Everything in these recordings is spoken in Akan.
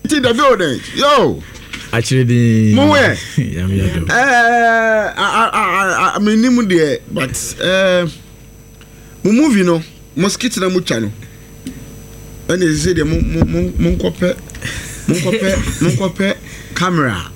in the building. Yo. Actually, I mean, there, but we move, you know, mosquito na muchano. And they say the monkope camera.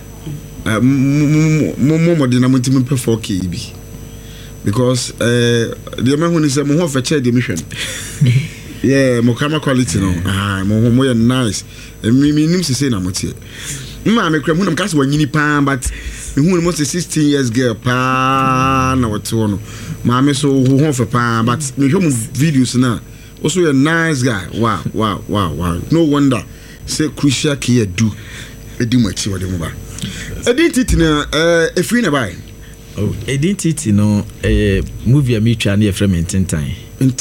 Momo dinamuti me 4K bi. Because the man who is a more of a chair mission. Yeah, mo camera quality no. Mo nice. Me nim se say na mo tie. Ma me kram hunam kase wanyini pa but me hu mo 16 years girl pa na what no. Ma me so hu ho fa pa but me hwe mo videos na. Also a nice guy. Wow. No wonder say crucial care do machi wode mo ba. Identity na free na buy. Oh, identity no movie a me twa na from Tintan.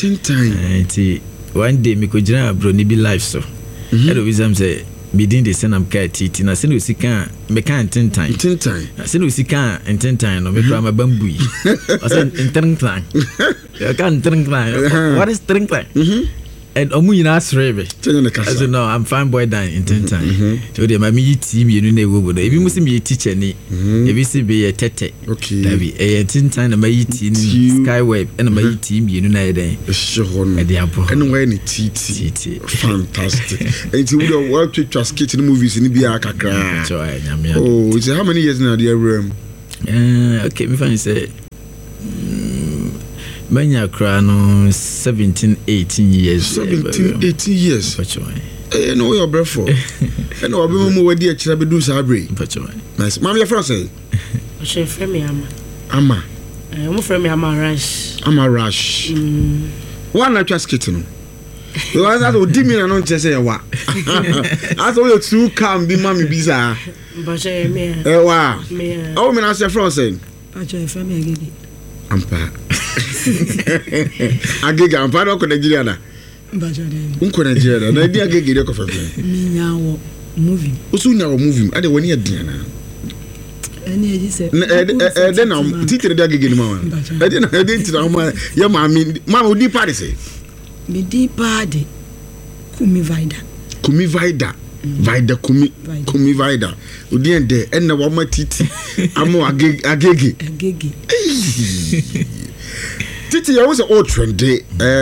One day me ko jira bro ni be live so. Hello wisdom say me din dey send am car titi na se no sika me kan Tintan. Se no sika Tintan no me kra ma bambu yi. O say Tintan. You can Tintan. What is Tintan? And omu nyina asrebe. As you know, I'm fine boy down in Tintan. So dey ma me team you know wo bodo. Ebi musi me teacher ni. Ebi si be ye tete. Okay. Dabi Tintan na ma team Skyweb and ma team you know na dey. Sure. And why ni titi. Fantastic. And you would work to skate in movies in Bia kakra. Oh, it's how many years now the room? Okay, me find say Manya Crano 17-18 years. 17-18 years. No, your breath for. And I'll be more dear Chabedu Sabri. Nice. Mamma, your friend say, I shall frame me, Amma. I'm from me, Amma Rush. One not just kitten. You are not old demon and not just say what. I thought you two come be mammy bizarre. But I may. Wow. Oh, man, I say, friend saying, I shall frame me again. Ampa. Agega ampa no ko Nigeria na. Unko Nigeria na dia agega ko fa fe. Minyawo movie. Osu nyawo movie. Ade woni adia na. Eni eji se. De na titire dia agega ni ma wa. De na de tira ma ya ma mi ma odi party se. Me di party. Kumi Vida. Kumi Vida. Odi ende en na wa ma titi. Amo agege. Titi ya was old trendy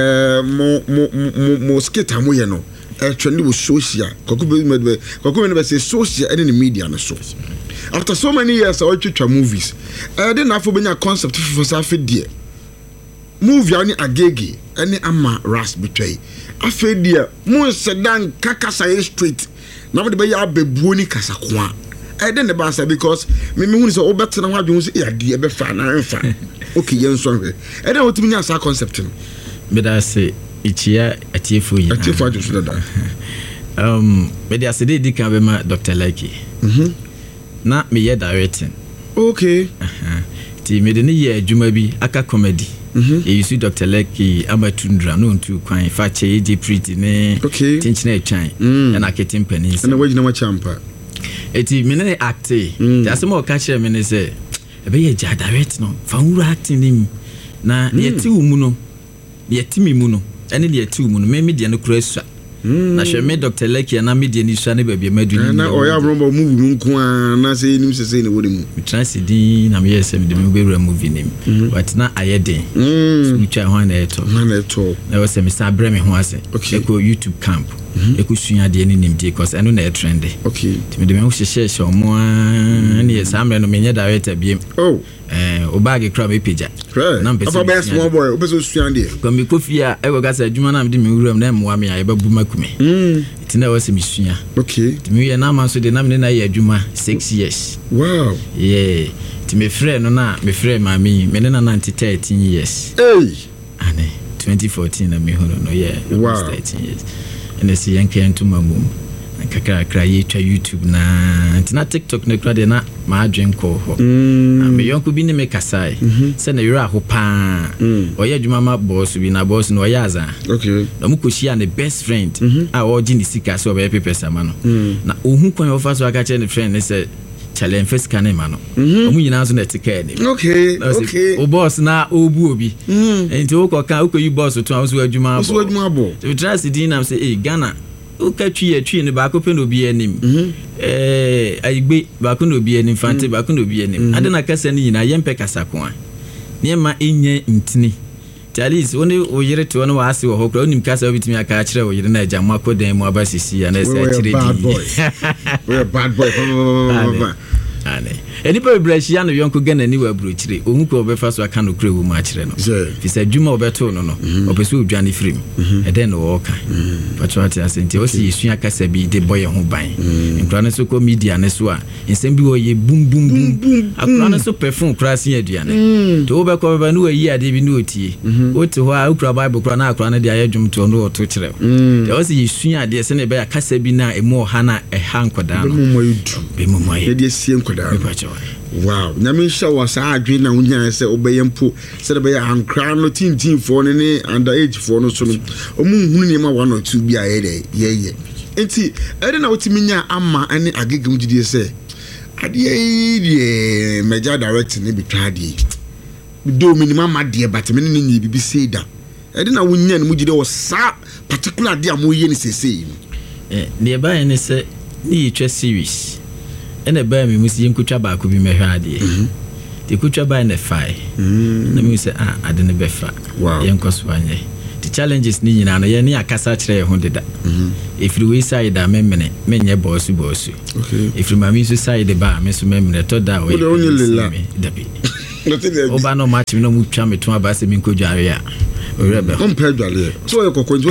mo skate mo ye no trendy was social kokube say social and in the media na so after so many years I watch movies then after benya concept for safe die movie ani agege ani ama ras betray afa die mo sedan kakasa street na mo de be ya bebuo ni kasakwa then the basa because me hu say obet na wadwon say ya die be fa na enfa okay yen so hwe then what me nya concept no me da say ichia atiefo yi atiefo ajo da me da say dey kan be ma Dr. Lucky na me ye directing okay ti me de ne ye adwuma bi aka comedy you see Dr. Lucky amatundra no ntu kwan fa che je pretty ne tinchina etwan na aketim penis na wajina ma champa eti me ne acte just mo ka kire me ne say ebe ye ja direct no fa wuru acting nim na yeti umu no yeti mimu no ene yeti umu no me media no kura sua na hwe me Dr. Lucky na media ni sua ne ba bia madu ni na oya rombo movie nko a na say nim say ne wori mu transidi na me yes me de me be movie nim but na ayeden so twa ho na eto na was me sa bre me ho ase eko YouTube camp eko sua de ni nim de cause eno na e trend okay me de me ho hye omo na ye sa mre no me nya director biem o bag crab e pija na pesa afa small boy o pesa sua de ko me kofi a e go ga sa adwuma na me de me wuram na mo ame a e ba bu makume itina was me sua okay me ye na man so de na me na ye adwuma 6 years wow yeah ti me frɛ no na me frɛ mami me na 13 years ane 2014 na me hono no yeah wow 13 years and I see yanke ntuma mum kakra ye twa YouTube na ntina TikTok na kra de na ma adwen ko ho na me yonko bi ne me kasai se na yura ho pa oya dwuma ma boss bi na boss no oya aza okay na mu koshia ne best friend a oji ni sika so be pepe sama no na ohun kwan yo fa so aka che ne friend ne se challenge first kan ma no omu nyina so na tika ne okay o boss na obu obi enti o ko kan o ko yi boss to an so adwuma bo bo so trust din am say Ghana uka twi ne ba ko pe no bi anim ayigbe ba ko no bi anim fante ba ko no bi anim ade na kasa ni nyina yempe kasa ko a ne ma enye ntini Charles woni o yire to no wa ase wo hokra onim kasa obitimi aka akire wo yire na agya makodan mu abasisi ya na ese akire di we bad boy ane enipa bebrashia no yonko gana ni wa burochire ohun ko obefa so aka no kure wo ma akire no fi sa dwuma obeto no obeso odwane firim eden no wo ka patroti asenti o si yesu akasa bi de boy ho ban nkra no so ko media ne so a nsem bi wo ye bum bum bum akra no so perfume kra se aduane to obekọ beba no yi ade bi no otie o te ho a ukra bible kra na akra no de ayedwum to no oto kire de o si yesu ade se ne be akasa bi na emu ha na ha nkoda no be mu moye de sie wow nyame sha was adwe na unya se obeyempo se de be ankra no tintin fo ne under age fo no so no omunhunu ne ma 1 or 2 bi aye ye enti ede na otimi nya ama ane agegem gidie se ade ye meja direct ne bitwade do minimum made but me ne nyi bibi sei da ede na wonya ne mugide wo sa particular de amoye ne sesei ne ba ne se ni twa series ene ba mi musi yenkutwa ba ko bi mehwa ade ti kutwa ba na fai na mi se ade ne be fa yenkoso anye the challenges ni nyina no ye ne akasa kire ho deda if we side da memene menye boss okay if we mami so side ba me so memene to da we da bi oba no match mi no mu twa me to aba se mi nkodwa are ya orebe compare so you kokon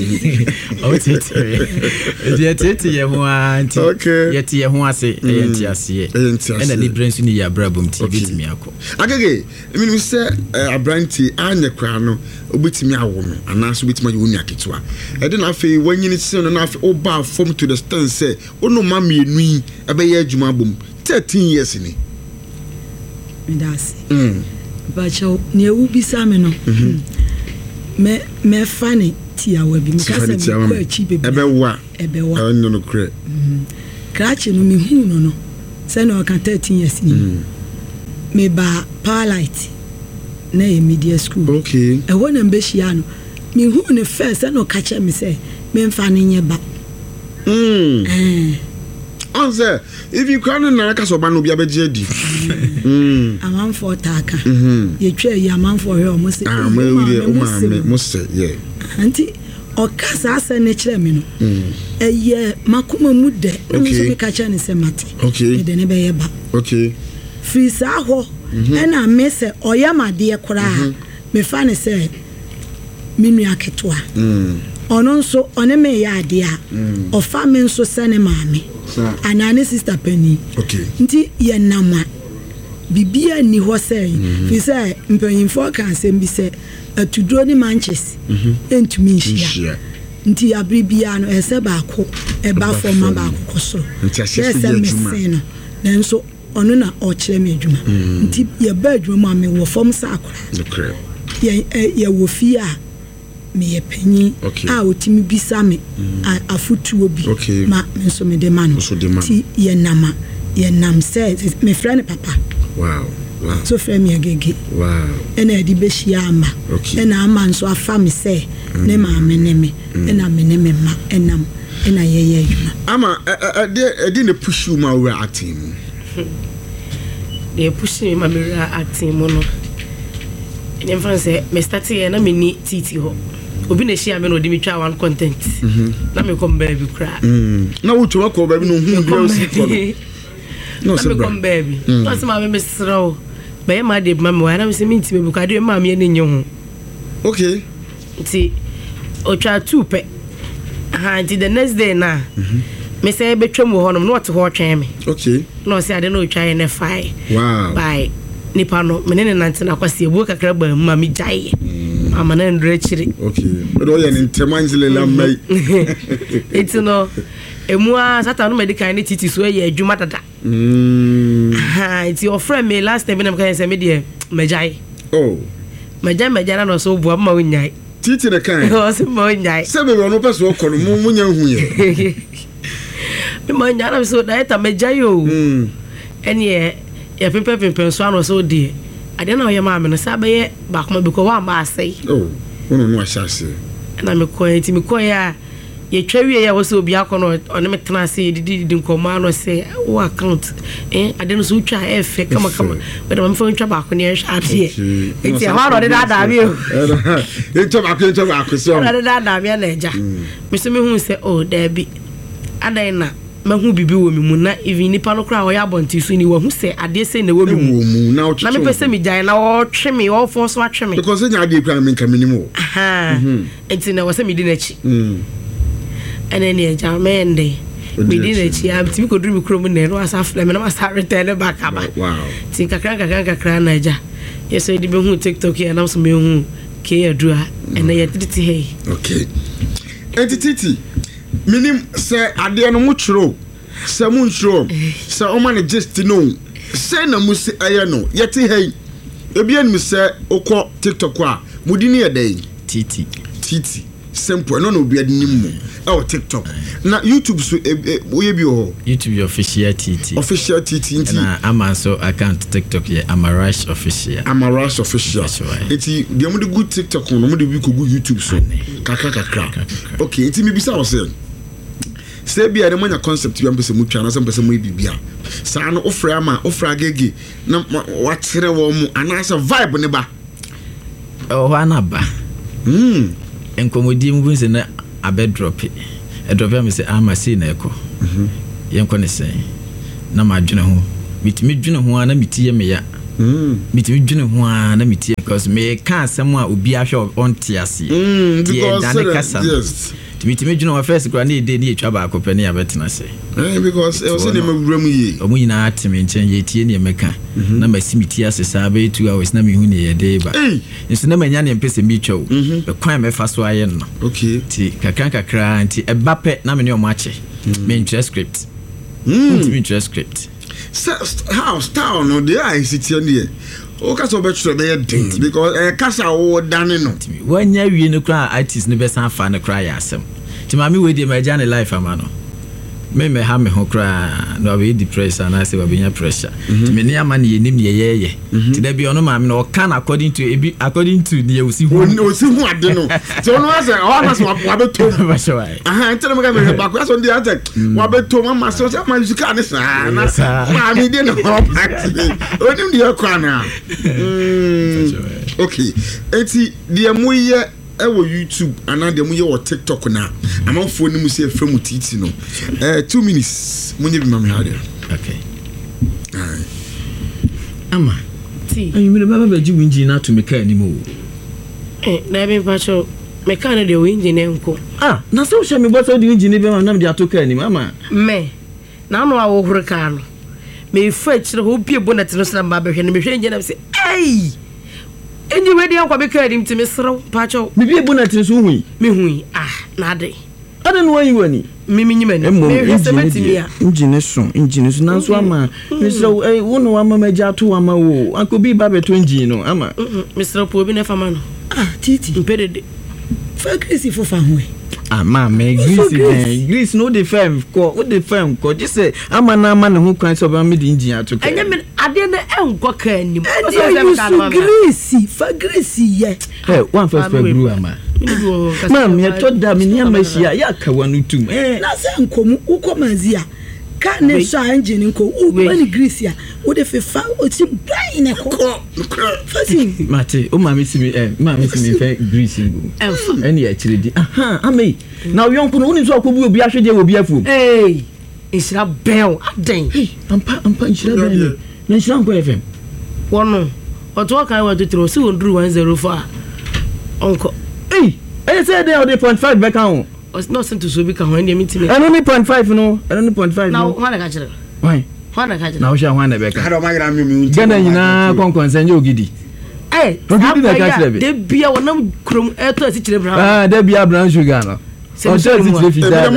tete ye ho anti yete ye ho ase enti ase ena ni branch ni ya brabum ti bitimi akọ agege emi se abranti anye kwa no obetimi awo no anaso betimi awo ni aketua e de na afi wanyini se no na afi oba form to the stand say ono ma mienu yi ebe ye adwuma bom 13 years ni medasi bacho ne ubisa me no me fane ti awa bi mkasa mi kwa chi bebe ebewa no no kre krache no mi hu no se no kan 13 years ni me ba Powerlight na e media school okay e wona mbehia no mi hu ne first se no kache me se me mfane nye ba answer if you can na ka so ba no bia be je di amanfo taka ye twa ye amanfo he o mo se mo se yeah anti o kasa asa ne kire me no eye makoma mu de no so me ka cha ne se mate okay de ne be ye ba okay free sa ho e na me se oyamade e kora me fa ne se minu aketoa ono nso one me ya ade a o fa me nso se ne maame anane sister Penny okay nti ye nama bibia ni ho sei fi say mpanyimfo kan sem bi se atudro ni manches entumi nhia nti abribia no ese baako e ba forma baako kosoro nti asese no nenso ono na o kire me adwuma nti ye ba adwuma ma me wo form sa akora ye wo fi a me ye panyi a otimi bisa me afutuo bi ma nso me de ma no ti ye nam say me friend papa wow so friend me agege wow ena edi be hia ama ena ama nso afa me say ne ma me ne me ena me ne me ma enam ena ye adwuma ama edi ne push you ma we acting they push me ma me acting mo no in France me start here na me ni titi ho obi na share me no di me twa one content na me come baby cry na wo twa ko baby no hu girls ko no se come baby no se ma me sraw be ma de ma me wa na me se minti me bu ka de ma me ne nye ho okay ti o twa two pe ti the next day na me say be twam ho no what ho twen me okay no se ade no twa ne fai wow bye nipa no me ne nante na kwase ebu kakra ba ma me jaye ama na ndre chiri okay but o ye ni temanzile la mai it's no emua sata no medical ni titi so ye adwuma dada it's your friend me last time na me say me de mejaye oh meja na no so bua ma wonyai titi de kan o se ma wonyai se be no peso ko no mu nya hu ye me ma nya na so da eta mejaye o ene ye pempe so ano so die ade na ye ma me no sa be ye ba kuma be ko wa ma asai oh wono no ahase na me ko enti me ko ya ye twawie ya wo se obi akono one metena se didi nkoma no se wo account ade no so twa efe kama we dem fa ntwa ba ko ne hwa ade enti ha ro de da bi o ntwa ba ko so ro de da bi na eja me se me hu se oh da bi adan na mahu bibi wo mi mu na even nipa no kra wo ya bonti so ni wo hu se ade se na wo mi mu na me pese mi jan na wo twe me wo force wa twe me because nya ade kra me nka minimo aha enti na wo se mi di na chi ene ne jamende mi di na chi am ti ko duru mi kro mu ne no asa fle me na ma start return back aba wow ti kakra na ja yeso di be hu TikTok ya na so me hu ke adua ene ye titi hey okay entity minim se ade no mu chiro se mu nchiro se o ma ne just no se na mu se aye no yeti hey ebi anim se okọ TikTok a mudi ne yedai titi simple no obi adi mu o TikTok na YouTube so oye bi o YouTube official titi nti na Amazon account TikTok ye Amarash official eti de mu de good TikTok no mu de bi ko good YouTube so kakra okay eti me bisa o se bia de manya concept bi ampese mu twa na se mpese mu bibia sa no ofra ma ofra gege na wa kire wo mu anasa vibe ne ba o wana ba enkomodi mu nse na abedrop am se amase na eko yenko ne sen na madwene ho mitimi dwene ho ana mitie me ya mitimi dwene ho ana mitie because me ka asem a obi ahwe on tiase because yes mitimi dwene ho first kwa na ede ni etwa ba akopɛ ne abetena se because e was in mawura mu yi omu nyina atime nchen ye tie ne meka na masimiti asesa ba 2 hours na mehu ne ye dey ba nso na manya ne mpese mi twa be kwan me fa so aye no okay ti kakra anti ebape na me ne o mache me interest script me interest script how style no dey I sit here o ka so be tro be dent because kasa wo dane no wanya wie no kra artist ne be san fa ne kra ya asem ti mami we dey my journey life ama no me ha me ho kra no be depression na se be nya pressure me ne ama ne yenim ye ti da bi ono ma me no can according to the osi hu ade no ti ono ase o na so wa be to ba shawai aha ntele me ga me ba kwa so ndi ate wa be to ma so ma music ani sa na ma mi de no party onim de kwa na okay eti de mu ye ewo YouTube ana de mu ye wo TikTok na amanfo ni mu se fremu titi no 2 minutes munye bi mama hade okay ama ti ayi mi baba ba ji winji na to meka ni mo na be pacho meka na de winji ne nko na so hwe mi boso de winji ne be ma na de atoka ni mama me na no a wo hurika no me fa chire ho bie bonnet no sna ba behwe ne me hwe nje na se ei enyi wedi akwa be ka dim timi srew pacho me bie bonnet so hui me hui na de ada no wan yiwani mimi nyimani me semetimi a engine so na so ama me srew wo no ama maja to ama wo akobi ba beto engine no ama me srew po bi na fama no titi mpedede fa krisi fo fa ho ma me grease no the firm ko just say ama na ama ne ho kwan so ba me di engine ato ka enye me ade na enko ka anim fa grease ye one first brew ama mam ye to da me niam ahia ya ka wanu tum na se nkomu ukomanzi a ka ne so engine nko u grease a wo de fa o ti brain ne ko fasi mate o ma me si me fe grease ngo eni ya chiredi amei na yonko no uni so akobu obi ahwede obi afum insira bell aden ampa insira bell na insira nko FM wono oto kan wa to tro si wondru 104 onko say dey on the 0.5 back on it's not sent to so be kan when dey meeting and only 0.5 no and only 0.5 now wana ka chire why wana ka chire now sha wana back ha do ma gra mi gana nyina konkonse nye ogidi ogidi da ka chire de bia wonam krom eto asi chire bra de bia brown sugar no o se ti chire fita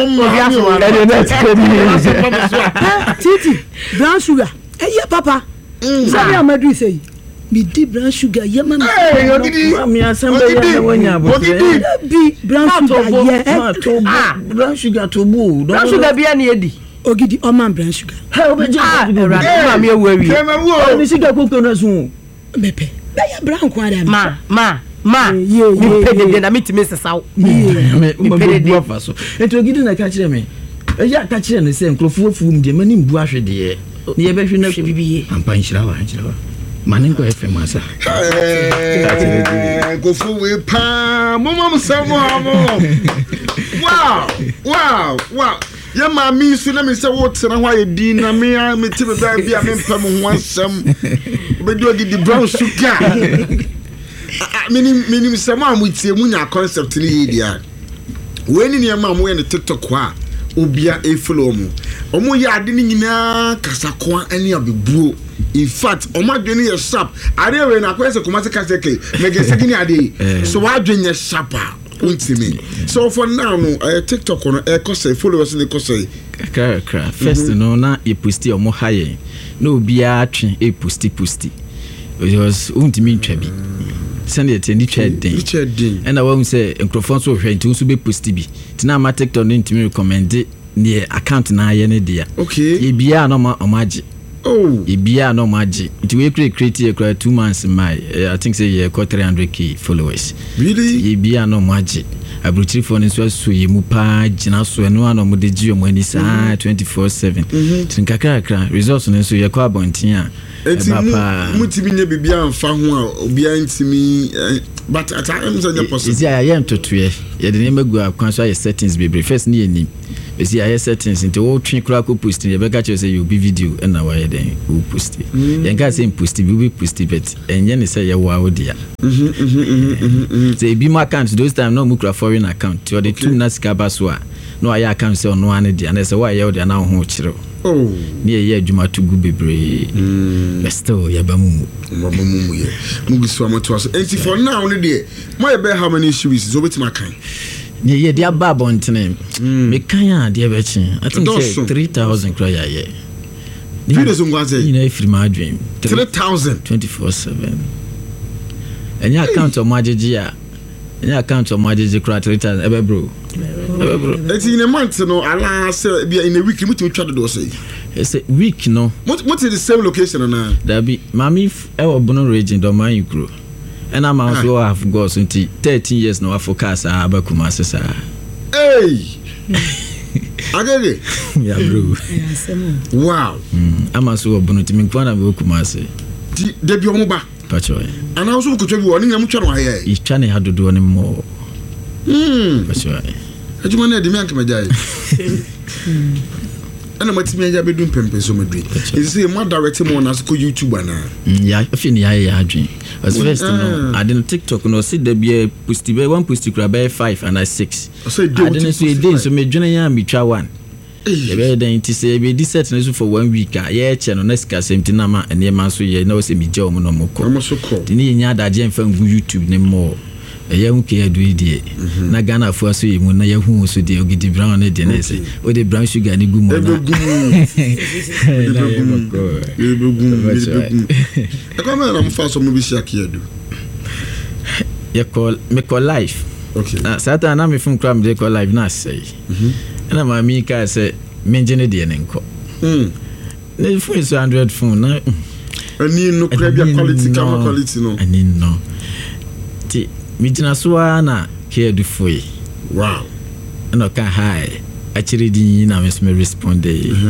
titi brown sugar papa sabi amadu say mi di brown sugar ye mama mi asembe ya wonya bo bi brown sugar brown sugar to bu brown sugar bia na edi ogidi o man brown sugar ha obeje ma mi ewu awi ni sugar koko na sun bepe be ya brown kwa da ma me pede na me timi sesaw me pede afa so ento gidi na ka kire me ya ka kire ne se nkrofo fum de mani mbu ahwe de ne ye behwe na hwe bibiye ampa nhyira wa mane ko FM asa go for we pa mom samo wow ya ma mi su na me se wo tena ho aye din na me ti be ba bia me pam ho asam be do gidi brown sugar minim sama amutie munya concept ni ye dia we ni ma mo ye ne TikTok ha obia e follow mu omo ya ade ni nyina kasako ani abebuo in fact omo adwene ye sharp ade we na kwese komase kaseke mege sekini ade so wa adwene sharp untimi so for now no TikTok no say followers ni say kra first no na e posti omo haye na obia atwe e posti because untimi ntwa bi send it in the chat din and I won't say microphone so hwe nti so be post bi tina ma TikTok no ntimi recommend ne account na aye ne dia okay ye bia no ma omaji ye bia no maji nti we create 2 months my I think say ye got 300k followers really ye bia no maji abruchiri phone so ye mu pa gina so eno ano mo de gi omani sa 24/7 tinkakrakra results no so ye kwa bontin a mutimi nye bibia amfa ho a obia ntimi but at times any possible is ya ye ntotoye ye de nemagu akwan so ye settings bebre first ni eni is ya settings into wo twen kura ko post ye be ka che say you be video and na why then wo post ye ga say post be post bet enye ne say ye wa odia say be my account those time no mu kura foreign account or the two na sika baswa no aya account say ono ane dia na say why ye odia na ho kire ni ye adwuma to gu bebre besto ya bamu ye mugiso amato so enti for now ne de mo ye be how many issues so betima kan ye dia babo ntene me kan ya dia be chi I think say 3000 cry ya ye videos ngwaze you know free my dream 3000 24/7 enya account o majeji ya enya account o majeji cry 3000 ebe bro it's in a month no ala say be in a week mutu twa do say it's a week no what is the same location na that be mami e wo bono region do man you and I'm also have got 13 years now for cars abakuma sesa hey agege yeah bro wow I'm also bono timi kwana be kumase de bi omo ba pacho ana also ko twa bi woni nyam twa no haye I twa ne hadodo ne mo pacho ajuma na de mi ankama jaye ana matimi anya bedum pempe so madui is say mo direct mo na so YouTube ana ya afini ya adwin as first no I didn't TikTok no see the be post be one post kura be 5 and 6 so I didn't say day so me dwene ya me twa one e be den ti say be set na so for 1 week a ye che no na sika semti na ma ene ma so ye na o se me je o mo no moko ti ni nya adaje mfa ngu YouTube ne mo eya hu ke adu die na Ghana fo aso yemu na yahu so de ogidi brown ne de na say o de brown sugar ni gu mo na e ko me na mfa so mo bi sia ke adu ya call me call life okay sata na me fun kram de call life na say na ma mi ka say me ngene de ne nko ne fun so 100 fun na ani no crabia quality camera quality no ani no ti mi jina so na ke du foi wow no ka hi actually di na me respond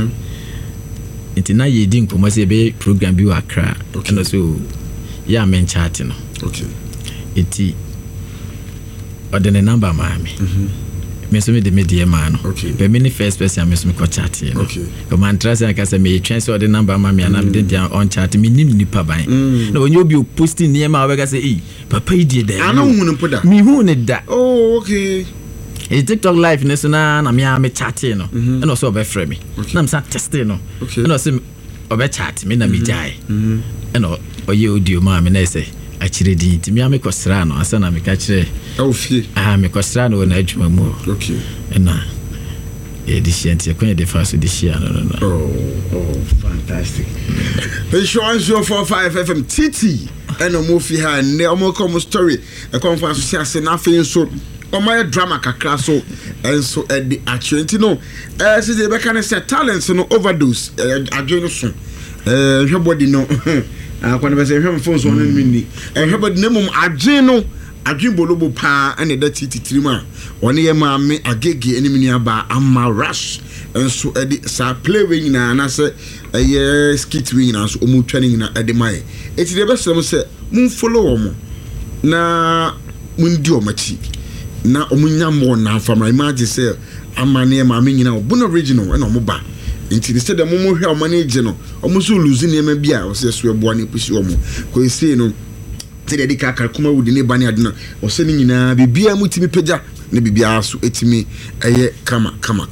na ye din ko say be program bi wa kra and so ya men chat no okay iti odene number ma me me so me de media man okay be me first person me so me ko chat no okay ko man trust na ka say me transfer odene number ma me na me de on chat me nim nipa ban no when you be posting near ma we ka say eh papa idie da ana hu no poda me hu ne da oh okay e TikTok live ne so na me chat no and also be frame me na me sa test no and also obe chat me na me jai and oye audio ma me na say achire di ti me amekosra no asa na me ka kire ofie me kosra no na adwuma mu okay na edishient yakwenye de faso dishia no oh fantastic Insurance 045 FM TT eno mo fi ha ne omo come story e come for so ase na fe so omo drama kakra so enso e di actually no se de be kan say talents no overdose adwene so hwe body no akwane be say hwe phone so no mi ni hwe body no mum adwene no adwinbolobo pa ene da tititirim a one ye maame agege ene menua ba ama rush enso edi sa play we nyina na se eye skit we nyina so omu twa nyina edi mai eti de besem se mun follow omo na mun di omachi na omunya mo na famra imagine se amane maame nyina obo original ena omo ba nti de se de mo hwe o manage no omo so lose niam bia o se so eboa na pusi omo ko ese no te de ka kuma wudi ne bani adena o se ni nyina bibia mutimi pagya ne bibia so etimi eye kama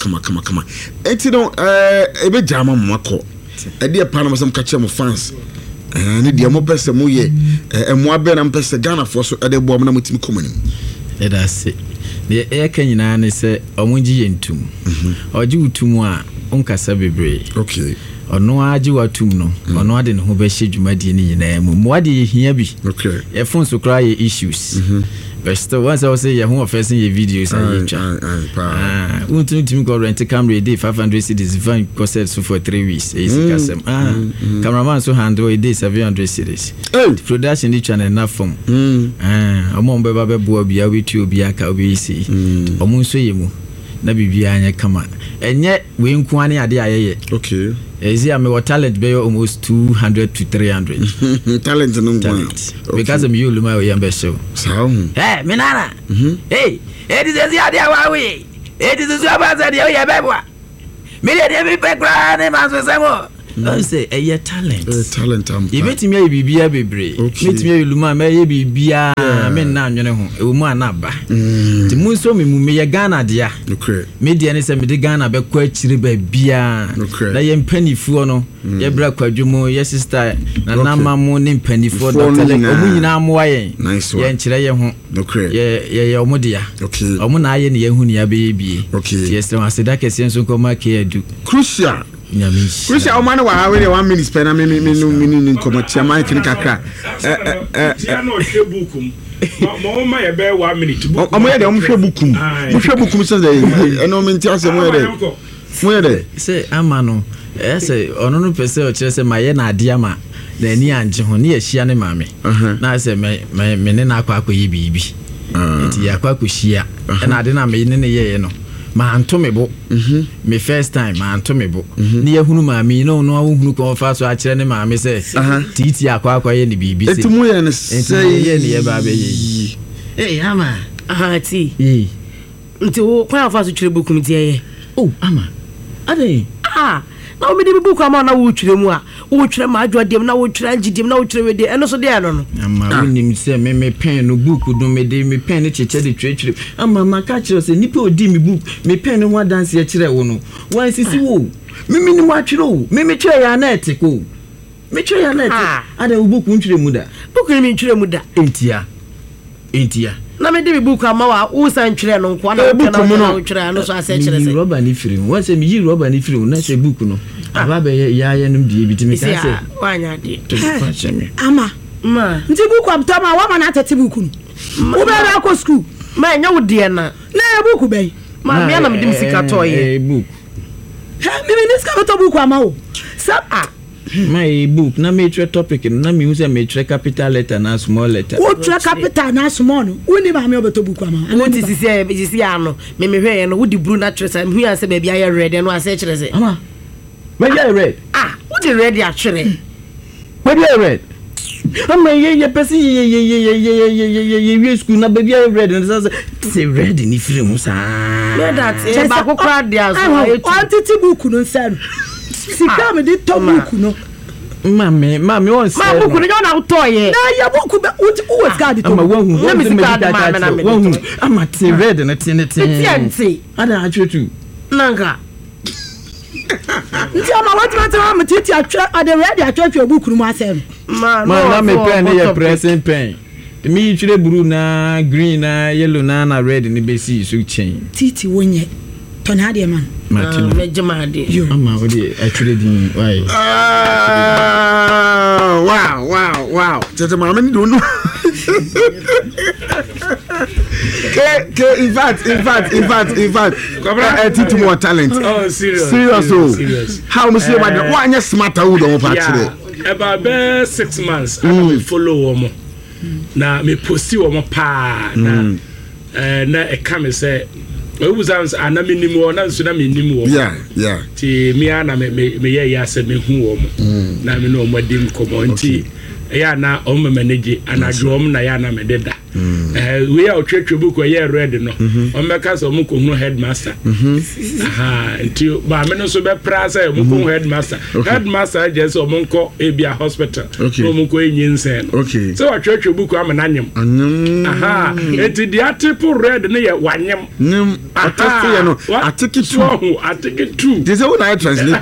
enti no ebe jama mo akọ ede pa na masam ka che mo fans ne de mo pese mo ye emo abe na mpese Ghana for so ede bo na mutimi komanim that's it the kan nyina ne se omunji yentum oji utum a onkasa bebre okay ono aji watum no ono ade ne ho be hye dwumadi ne nyina mu mo ade hia bi okay e phone so cry issues but still once I say your home facing your videos and you try go rent camera day 500 cedis van cost so for 3 weeks kasem cameraman so handle a day 700 cedis production the channel na form omo mbeba be bo bia we tu obi aka obi si omo so yemu na bibia anya kama enye we nku ane ade ayeye okay ezi ame talent be almost 200 to 300 talent no one because I'm you luma we ambe show sao minana hey this is ade awawe this is about ade o ye bebwa me de me pe kra ne ma so semo don't say a talent am you bet me bibia bebre met me luma me ye bibia me na nwene ho e mu anaba ti mu so me mu me ye Ghana dia me dia ne se me de Ghana be kwa chire ba bia na ye mpanifuo no ye bra kwadwumo ye sister na nama mu ne mpanifuo doctor omu nyina mo ayen ye nchire ye ho ye omu dia omu na aye ne ye hu ne ya be bie yes no aseda kese nso ko ma ke adu crucial Chris, I want to have 1 minute spend. I mean, come on, Chairman, can kakra. Mama, you bear 1 minute. I'm where the Mushabukum. Mushabukum says, I know, Mintias, where they say, Amano, say, on per se, or chess, my yena diama, the Nian John, near Shiane Mammy. Now I say, my menena quack ye baby. It's Yaquacushia, and I didn't mean any year, no. Ma antomebo me first time ma antomebo ne yehunu ma me no ahunu ko fa so a kire ne ma me se titi akwa ye ne bibi se etumu ye ne se ye ne ye ba be ye ama ti nti wo kwa fa so kire bokum ti ye ama ade na o me de bokum ama na wo kire mu a wo kire ma adwo na wo kire angidem na wo kire we de eno so de no ama wonim se me pen no book do me de me pen ne cheche de twetwere ama maka kire se nipa odi me book me pen no dance ye kire wo no wan sisi wo me ni mo atwere wo me kire ya na etiko me kire ya na etiko ade wo book ntwere mu da book ni ntwere mu da entia na me de book ama wa wo san twere no nko na wo twere no so ase kire se rubber ni free wan se me yi rubber ni free na se book no aba be ya num die bitimi ka se wanya de ama ma nti book abtama wa ma na tete book no wo be ra ko school ma nya wo de na book be ma me na me dim sika toye book me ni sika to book ama wo sa my book na major topic na me use major capital letter na small letter wo tra capital na small no woni ma me obeto book ama wo ti sisi ano me hwe no wo di blue na tresa hu ya se ba bia ya red no ase kire se ama where you red what the red ya kire where you red ama ye person ye school na baby ya red na say red ni frame sa that e ba ko kra dia so e quantity book no say sika me de to book no mami won say ma book no na utoye na ya book be wo guard to ama won na me sika ma won ama te red na te ada atwetu nanga nti ama what ma titi atwa ade red atwa book no asem ma na me pen ye pressing pen me twire blue na green na yellow na red ni be see so chain titi wonye tonade man Martin me jamaade ama we dey atwire din why wow tete mama ni don't know in fact Kwabra titi more talent serious how much you why you smarter who don't patch about 6 months I will follow na me posti wo mo pa na ɛka me sɛ ɔwusans ana menim wɔ na nso na menim wɔ ti me ana me yɛ ya sɛ mehu wɔ mo na me no mo dim kɔmɔ nti ɛyɛ na ɔmo manage anadwo ɔmo na yɛ na me deda we are twetwe book yɛ red no ɔmo ka sɛ ɔmo ko hu headmaster nti ba me no so be pra sɛ ɔmo ko headmaster je sɛ ɔmo nkɔ ebia hospital ɔmo ko enyinsɛn so twetwe book am na nyem enti dia tipo red no yɛ wanyem atake yɛ no atake 2 this is what I translate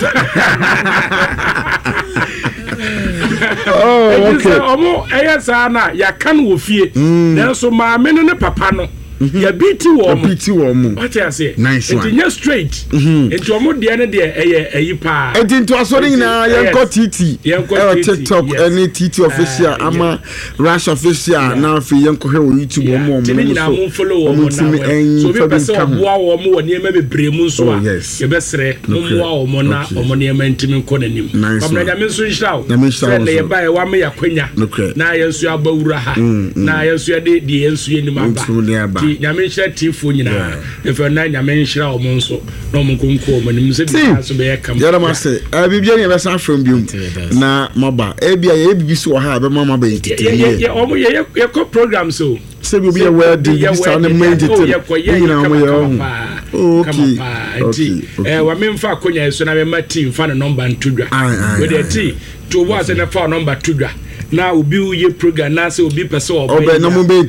okay omo eyesa na ya kan wo fie nanso maame ne papa no ya biti wo mo what you say it is straight enti omo de ne de eyi pa enti nto aso ne nyina yenko TT TikTok any TT official ama Rush official na fi yenko hwe wo YouTube omo so so be person oboa wo mo woni ema bebre mu nso a ye besere omoa omo na omo ne ema ntimi nko nanim pamna nya me nso nhirawo na ye ba e wa me yakwanya na ye nso abawura ha na ye nso de ye nso yenim aba nyame nhyira tifo nyina efe na nyame nhyira o mo nso na o mo konko o manim se bi so be kam yara ma se bibia ne be san from bium na maba bia ye bibi so ha be mama be entertain ye o mo ye ko program so se bi ye where the star na meditate nyina mo ye okay wa me mfa akonya so na me ma team fa na number ntudwa we dey team to was na fa number tudwa na obi uye program na se obi pese obi na mo be